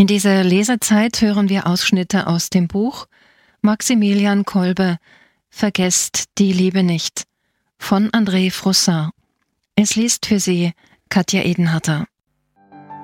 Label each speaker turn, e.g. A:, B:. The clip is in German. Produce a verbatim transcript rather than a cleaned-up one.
A: In dieser Lesezeit hören wir Ausschnitte aus dem Buch Maximilian Kolbe »Vergesst die Liebe nicht« von André Frossard. Es liest für Sie Katja Edenharter.